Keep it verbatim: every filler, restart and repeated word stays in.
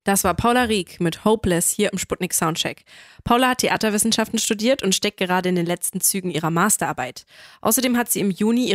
Das war Paula Rieck mit Hopeless hier im Sputnik Soundcheck. Paula hat Theaterwissenschaften studiert und steckt gerade in den letzten Zügen ihrer Masterarbeit. Außerdem hat sie im Juni